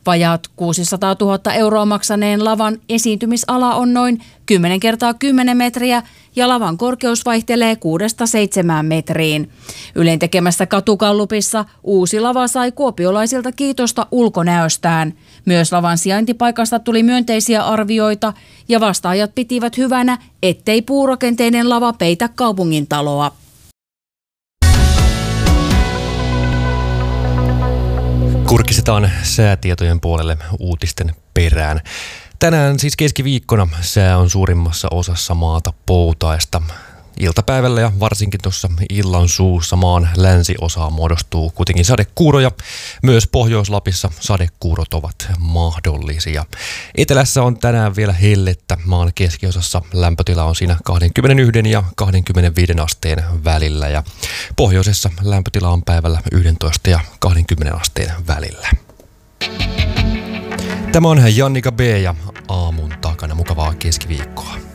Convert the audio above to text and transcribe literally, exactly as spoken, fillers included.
Vajaat kuusisataatuhatta euroa maksaneen lavan esiintymisala on noin kymmenen kertaa kymmenen metriä ja lavan korkeus vaihtelee kuudesta seitsemään metriin. Ylen tekemässä katukallupissa uusi lava sai kuopiolaisilta kiitosta ulkonäöstään. Myös lavan sijaintipaikasta tuli myönteisiä arvioita ja vastaajat pitivät hyvänä, ettei puurakenteinen lava peitä kaupungin taloa. Kurkistetaan säätietojen puolelle uutisten perään. Tänään siis keskiviikkona sää on suurimmassa osassa maata poutaista. Iltapäivällä ja varsinkin tuossa illan suussa maan länsiosaan muodostuu kuitenkin sadekuuroja. Myös Pohjois-Lapissa sadekuurot ovat mahdollisia. Etelässä on tänään vielä hellettä. Maan keskiosassa lämpötila on siinä kaksikymmentäyksi ja kaksikymmentäviisi asteen välillä. Ja pohjoisessa lämpötila on päivällä yksitoista ja kaksikymmentä asteen välillä. Tämä on Jannika B. ja aamun takana. Mukavaa keskiviikkoa.